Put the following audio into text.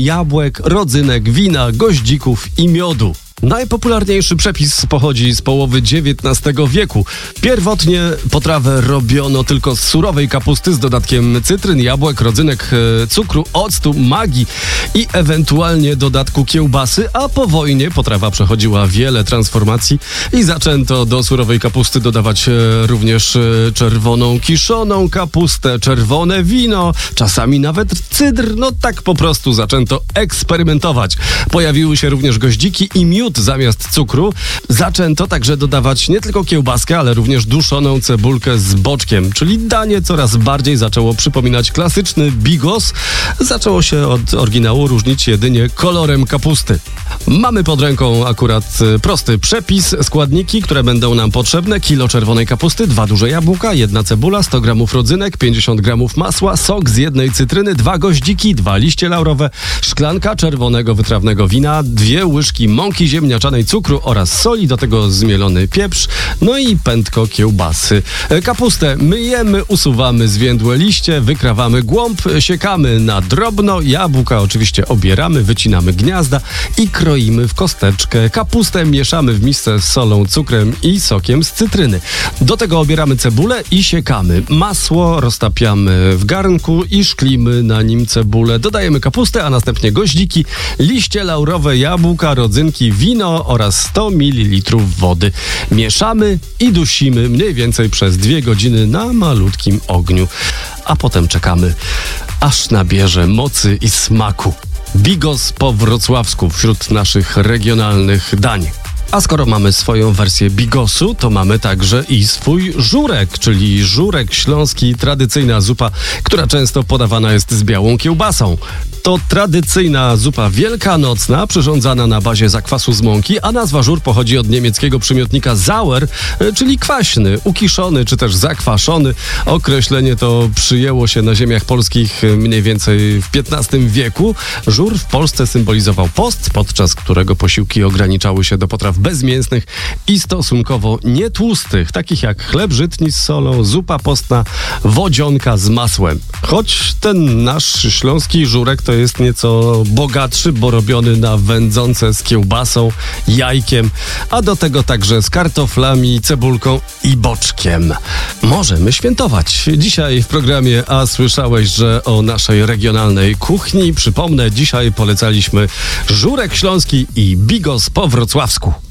jabłek, rodzynek, wina, goździków i miodu. Najpopularniejszy przepis pochodzi z połowy XIX wieku. Pierwotnie potrawę robiono tylko z surowej kapusty z dodatkiem cytryn, jabłek, rodzynek, cukru, octu, magii i ewentualnie dodatku kiełbasy, a po wojnie potrawa przechodziła wiele transformacji i zaczęto do surowej kapusty dodawać również czerwoną kiszoną kapustę, czerwone wino, czasami nawet cydr. No tak po prostu zaczęto eksperymentować. Pojawiły się również goździki i miód zamiast cukru. Zaczęto także dodawać nie tylko kiełbaskę, ale również duszoną cebulkę z boczkiem, czyli danie coraz bardziej zaczęło przypominać klasyczny bigos. Zaczęło się od oryginału różnić jedynie kolorem kapusty. Mamy pod ręką akurat prosty przepis, składniki, które będą nam potrzebne: kilo czerwonej kapusty, 2 duże jabłka, 1 cebula, 100 gramów rodzynek, 50 gramów masła, sok z 1 cytryny, 2 goździki, 2 liście laurowe, szklanka czerwonego wytrawnego wina, 2 łyżki mąki ziemniaczanej, cukru oraz soli, do tego zmielony pieprz, no i pętko kiełbasy. Kapustę myjemy, usuwamy zwiędłe liście, wykrawamy głąb, siekamy na drobno, jabłka oczywiście obieramy, wycinamy gniazda i kroimy w kosteczkę. Kapustę mieszamy w misce z solą, cukrem i sokiem z cytryny. Do tego obieramy cebulę i siekamy. Masło roztapiamy w garnku i szklimy na nim cebulę. Dodajemy kapustę, a następnie goździki, liście laurowe, jabłka, rodzynki, wino oraz 100 ml wody. Mieszamy i dusimy mniej więcej przez 2 godziny na malutkim ogniu. A potem czekamy, aż nabierze mocy i smaku. Bigos po wrocławsku wśród naszych regionalnych dań. A skoro mamy swoją wersję bigosu, to mamy także i swój żurek, czyli żurek śląski, tradycyjna zupa, która często podawana jest z białą kiełbasą. To tradycyjna zupa wielkanocna, przyrządzana na bazie zakwasu z mąki, a nazwa żur pochodzi od niemieckiego przymiotnika sauer, czyli kwaśny, ukiszony czy też zakwaszony. Określenie to przyjęło się na ziemiach polskich mniej więcej w XV wieku. Żur w Polsce symbolizował post, podczas którego posiłki ograniczały się do potraw bezmięsnych i stosunkowo nietłustych, takich jak chleb żytni z solą, zupa postna, wodzionka z masłem. Choć ten nasz śląski żurek to jest nieco bogatszy, bo robiony na wędzonce z kiełbasą, jajkiem, a do tego także z kartoflami, cebulką i boczkiem. Możemy świętować. Dzisiaj w programie A słyszałeś, że o naszej regionalnej kuchni. Przypomnę, dzisiaj polecaliśmy żurek śląski i bigos po wrocławsku.